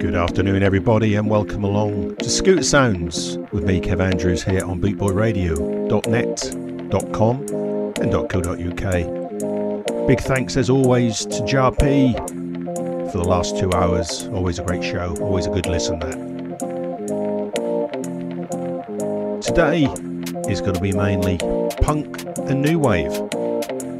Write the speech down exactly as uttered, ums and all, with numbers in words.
Good afternoon, everybody, and welcome along to Scooter Sounds with me, Kev Andrews, here on bootboy radio dot net dot com and .co.uk. Big thanks, as always, to J R P for the last two hours. Always a great show, always a good listen, that. Today is going to be mainly punk and new wave.